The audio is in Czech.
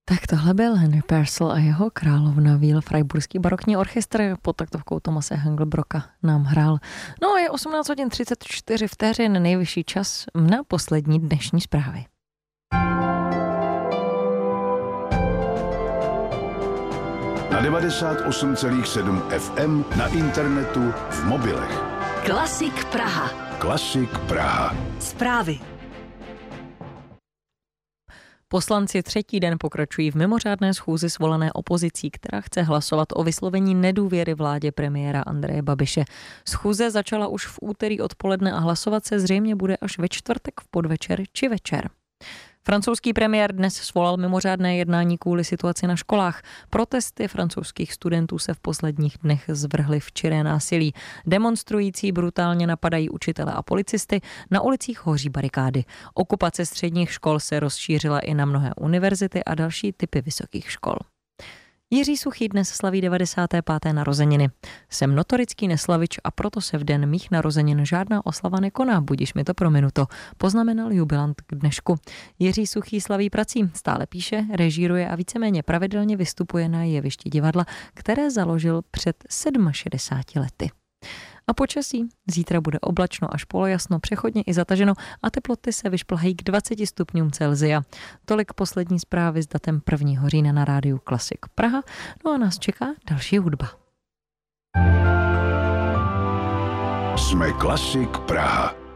Tak tohle byl Henry Purcell a jeho Královna víl. Freiburský barokní orchestr pod taktovkou Thomase Hengelbrocka nám hrál. No a je 18 hodin 34 vteřin, nejvyšší čas na poslední dnešní zprávy. Na 98,7 FM, na internetu, v mobilech. Klasik Praha. Klasik Praha. Zprávy. Poslanci třetí den pokračují v mimořádné schůzi svolané opozicí, která chce hlasovat o vyslovení nedůvěry vládě premiéra Andreje Babiše. Schůze začala už v úterý odpoledne a hlasovat se zřejmě bude až ve čtvrtek v podvečer či večer. Francouzský premiér dnes svolal mimořádné jednání kvůli situaci na školách. Protesty francouzských studentů se v posledních dnech zvrhly v čiré násilí. Demonstrující brutálně napadají učitele a policisty, na ulicích hoří barikády. Okupace středních škol se rozšířila i na mnohé univerzity a další typy vysokých škol. Jiří Suchý dnes slaví 95. narozeniny. Jsem notorický neslavič a proto se v den mých narozenin žádná oslava nekoná, budiž mi to prominuto, poznamenal jubilant k dnešku. Jiří Suchý slaví prací, stále píše, režíruje a víceméně pravidelně vystupuje na jevišti divadla, které založil před 67 lety. A počasí. Zítra bude oblačno až polojasno, přechodně i zataženo a teploty se vyšplhají k 20 stupňům Celsia. Tolik poslední zprávy s datem 1. října na rádiu Klasik Praha. No a nás čeká další hudba. Jsme Klasik Praha.